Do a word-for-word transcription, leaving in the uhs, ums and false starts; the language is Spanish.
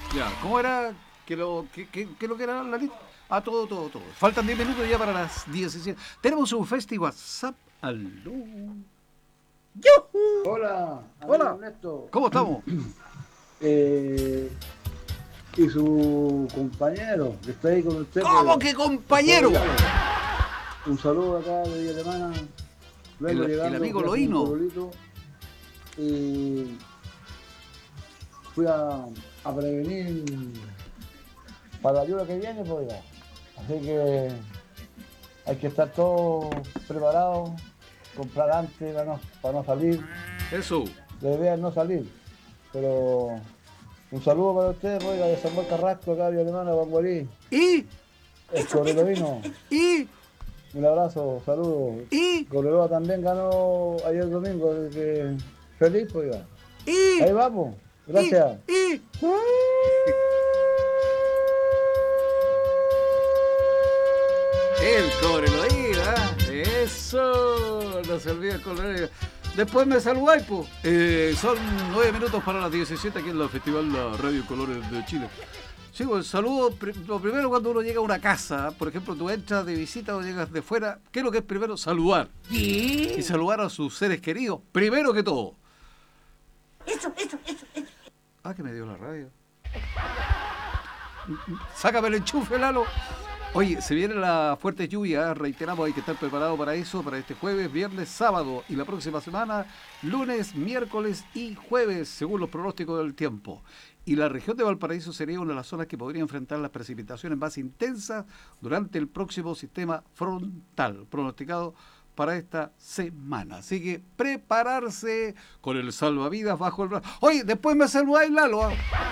Ya, ¿cómo era? ¿Qué lo, qué, qué, qué lo que era la lista? Ah, todo, todo, todo. Faltan diez minutos ya para las diecisiete. Tenemos un festi WhatsApp. Aló. ¡Yujú! Hola, amigo Hola. Ernesto. ¿Cómo estamos? Eh, y su compañero que está ahí con usted, pues, ¿Cómo que el pobre compañero? Lalo. Un saludo acá de Villa Alemana. Vengo El, el llegando, amigo fui a hacer un Loíno. pololito y fui a, a prevenir para la lluvia que viene, pues ya. Así que hay que estar todos preparados, comprar antes para no, para no salir. Eso. La idea es no salir, pero un saludo para ustedes, oiga, de Samuel Carrasco, acá de Alemana, Banguarí, Y, el Correlovino. y, Un abrazo, saludos. y, Correloa también ganó ayer domingo, así que feliz, pues, oiga. y, Ahí vamos, y, gracias. y. El cobre lo iba. Eso. No se olvide el cobre. Después me saludáis, pues. Eh, son nueve minutos para las diecisiete aquí en el Festival La Radio Colores de Chile. Sí, pues saludo. Lo primero cuando uno llega a una casa, por ejemplo, tú entras de visita o llegas de fuera, ¿qué es lo que es primero? Saludar. ¿Qué? Y saludar a sus seres queridos, primero que todo. Eso, eso, eso, eso. Ah, que me dio la radio. Sácame el enchufe, Lalo. Oye, se viene la fuerte lluvia, reiteramos, hay que estar preparado para eso, para este jueves, viernes, sábado y la próxima semana, lunes, miércoles y jueves, según los pronósticos del tiempo. Y la región de Valparaíso sería una de las zonas que podría enfrentar las precipitaciones más intensas durante el próximo sistema frontal, pronosticado para esta semana. Así que prepararse con el salvavidas bajo el brazo. Oye, después me saludáis, Lalo. ¿eh?